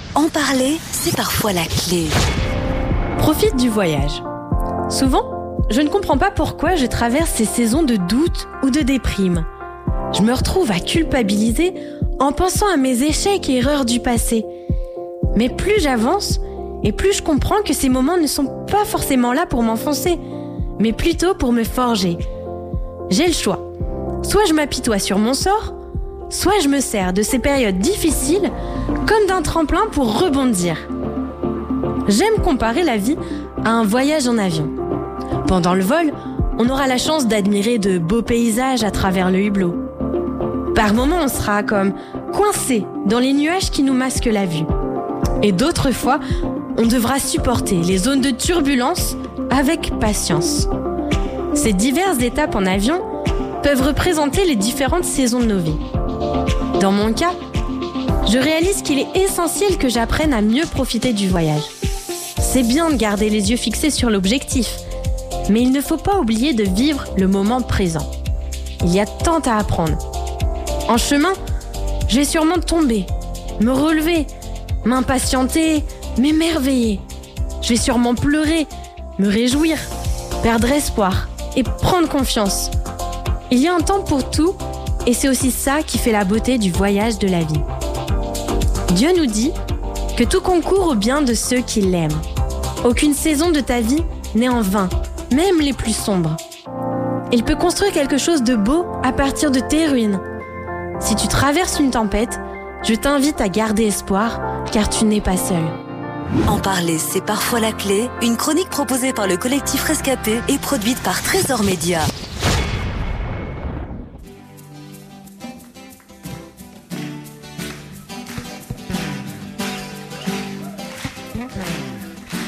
En parler, c'est parfois la clé. Profite du voyage. Souvent, je ne comprends pas pourquoi je traverse ces saisons de doute ou de déprime. Je me retrouve à culpabiliser en pensant à mes échecs et erreurs du passé. Mais plus j'avance, et plus je comprends que ces moments ne sont pas forcément là pour m'enfoncer, mais plutôt pour me forger. J'ai le choix. Soit je m'apitoie sur mon sort, soit je me sers de ces périodes difficiles comme d'un tremplin pour rebondir. J'aime comparer la vie à un voyage en avion. Pendant le vol, on aura la chance d'admirer de beaux paysages à travers le hublot. Par moments, on sera comme coincé dans les nuages qui nous masquent la vue. Et d'autres fois, on devra supporter les zones de turbulence avec patience. Ces diverses étapes en avion peuvent représenter les différentes saisons de nos vies. Dans mon cas, je réalise qu'il est essentiel que j'apprenne à mieux profiter du voyage. C'est bien de garder les yeux fixés sur l'objectif, mais il ne faut pas oublier de vivre le moment présent. Il y a tant à apprendre. En chemin, je vais sûrement tomber, me relever, m'impatienter, m'émerveiller. Je vais sûrement pleurer, me réjouir, perdre espoir et prendre confiance. Il y a un temps pour tout et c'est aussi ça qui fait la beauté du voyage de la vie. Dieu nous dit que tout concourt au bien de ceux qui l'aiment. Aucune saison de ta vie n'est en vain, même les plus sombres. Il peut construire quelque chose de beau à partir de tes ruines. Si tu traverses une tempête, je t'invite à garder espoir, car tu n'es pas seul. En parler, c'est parfois la clé. Une chronique proposée par le collectif Rescapé et produite par Trésor Média.